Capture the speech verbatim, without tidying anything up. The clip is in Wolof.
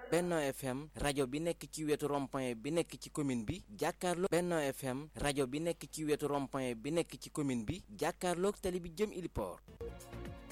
Benno F M rajo bi nekk ci wetu rond-point bi nekk ci commune bi jàkkaarloog Benno F M rajo bi nekk ci wetu rond-point bi nekk ci commune bi jàkkaarloog tali bi jëm Iliport